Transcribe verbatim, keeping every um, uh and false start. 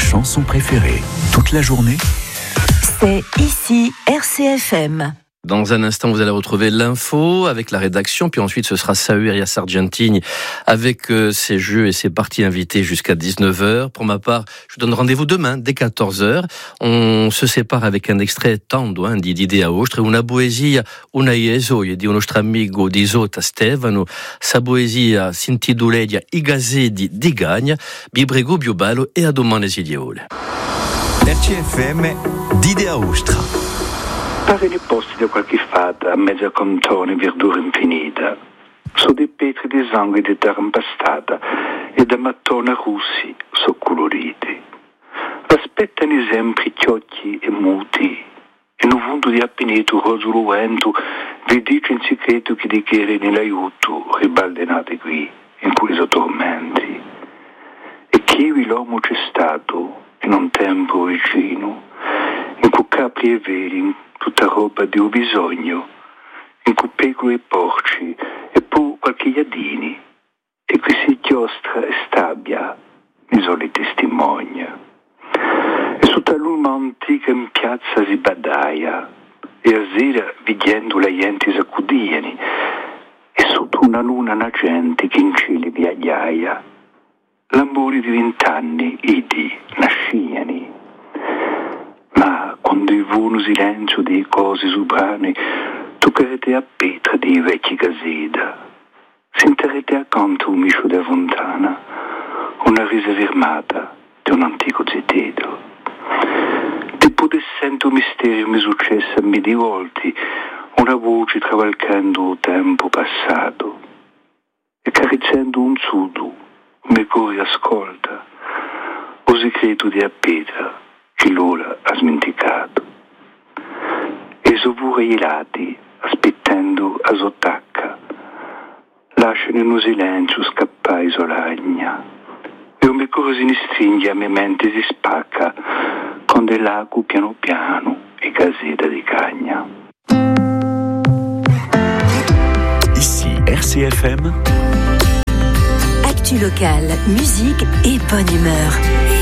chansons préférées. Toute la journée, c'est ici R C F M. Dans un instant, vous allez retrouver l'info avec la rédaction, puis ensuite ce sera Sahuria Sargentini avec euh, ses jeux et ses parties invitées jusqu'à dix-neuf heures. Pour ma part, je vous donne rendez-vous demain dès quatorze heures. On se sépare avec un extrait tando hein, di Idea Ostra, una poesia, una iesoia di un nostro amico di Zota Stefano. Sa poesia si intitola I Gazedi di Gagna, vi prego più bello e a domani si diole. R C F M d'Idea Ostra. Pare nei posti da qualche fata, a mezzo a contone, verdura infinita, so dei petri di sangue di terra impastata e da mattone russi so coloriti. Aspettano sempre chiocchi e muti, e in un fondo di appineto rosoluento vi dice in segreto che di chiede nell'aiuto ribaldenate qui, in quei tormenti. E chi l'uomo c'è stato in un tempo vicino, in cui capri e veri, tutta roba di un bisogno, in cui pecore e porci, e poi qualche iadini, e qui si chiostra e stabbia, mi soli testimonia. E su tal'una antica in piazza si badaia, e a sera vedendo la gente s'accudiani, e sotto una luna nacente che in cieli viaggiaia, l'ambori di vent'anni, idi, nasciani. Ma quando il vuono silenzio dei cose sovrane, toccherete a pietra dei vecchi caseda, sentirete accanto un miscio da fontana, una risa fermata di un antico zetedo. Dopo di sento mistero mi successe a me di volte, una voce travalicando il tempo passato, e carezzando un sudo, mi cuore ascolta, o segreto di a pietra, che l'ora ha smenticato. E so pure i lati, aspettando a sottacca, lasciano in un silenzio scappare solagna. E un cuore si ne stringe, a mia mente si spacca, con dell'acqua piano piano e caseta di cagna. Ici R C F M. Actu locale, musique et bonne humeur.